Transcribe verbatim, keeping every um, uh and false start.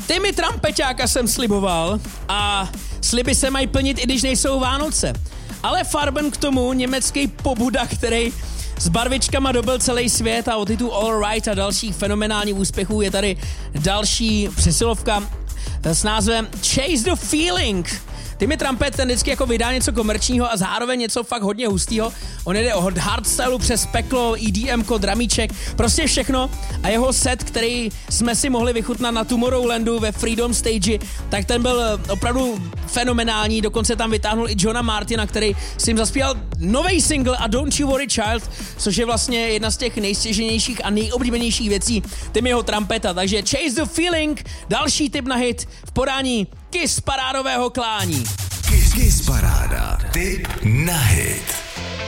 Timmy Trampeťáka jsem sliboval a sliby se mají plnit, i když nejsou Vánoce. Ale Farben k tomu, německý pobuda, který s barvičkama dobil celý svět a o titul All Right a dalších fenomenálních úspěchů je tady další přesilovka s názvem Chase the Feeling. Timmy Trumpet ten vždycky jako vydá něco komerčního a zároveň něco fakt hodně hustýho. On jde od hardstylu přes peklo, E D M ko, dramíček, prostě všechno. A jeho set, který jsme si mohli vychutnat na Tomorrowlandu ve Freedom Stage, tak ten byl opravdu fenomenální. Dokonce tam vytáhnul i Johna Martina, který si jim zaspíval nový single a Don't You Worry Child, což je vlastně jedna z těch nejstěženějších a nejoblíbenějších věcí Timmyho Trumpeta. Takže Chase the Feeling, další tip na hit v podání Kiss parádového klání. Kiss, Kiss paráda, tip na hit.